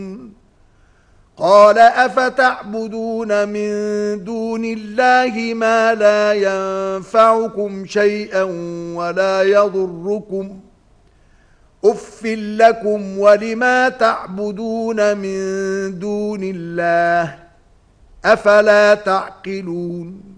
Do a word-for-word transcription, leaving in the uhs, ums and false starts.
قال أفتعبدون من دون الله ما لا ينفعكم شيئا ولا يضركم أف لكم ولما تعبدون من دون الله أفلا تعقلون